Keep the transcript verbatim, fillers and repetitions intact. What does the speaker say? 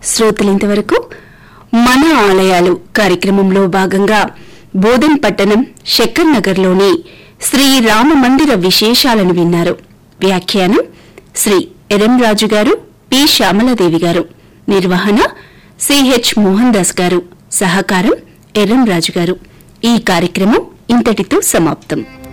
శ్రోతలింతవరకు మన ఆలయాలు కార్యక్రమంలో భాగంగా బోధన్ పట్టణం శక్కర్ నగర్లోని శ్రీ రామ మందిర విశేషాలను విన్నారు. వ్యాఖ్యానం శ్రీ ఎరంరాజు గారు, పి శ్యామలాదేవి గారు. నిర్వహణ సిహెచ్ మోహన్ దాస్ గారు. సహకారం ఎరంరాజు గారు. ఈ కార్యక్రమం ఇంతటితో సమాప్తం.